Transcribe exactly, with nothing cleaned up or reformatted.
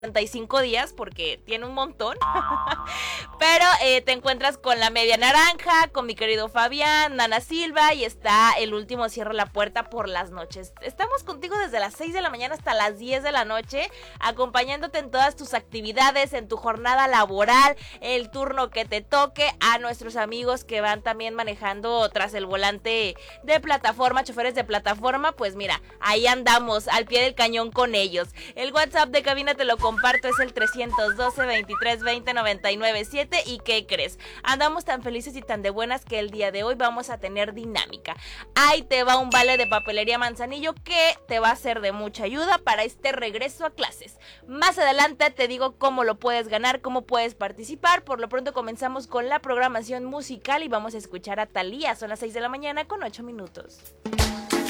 treinta y cinco días porque tiene un montón. Pero eh, te encuentras con la media naranja, con mi querido Fabián, Nana Silva, y está el último Cierra la Puerta por las noches. Estamos contigo desde las seis de la mañana hasta las diez de la noche, acompañándote en todas tus actividades, en tu jornada laboral, el turno que te toque, a nuestros amigos que van también manejando tras el volante de plataforma, choferes de plataforma, pues mira, ahí andamos al pie del cañón con ellos. El WhatsApp de cabina te lo comparto, es el trescientos doce, veintitrés, veinte, noventa y nueve siete. ¿Y qué crees? Andamos tan felices y tan de buenas que el día de hoy vamos a tener dinámica. Ahí te va un vale de papelería Manzanillo que te va a ser de mucha ayuda para este regreso a clases. Más adelante te digo cómo lo puedes ganar, cómo puedes participar. Por lo pronto comenzamos con la programación musical y vamos a escuchar a Thalía. Son las seis de la mañana con ocho minutos.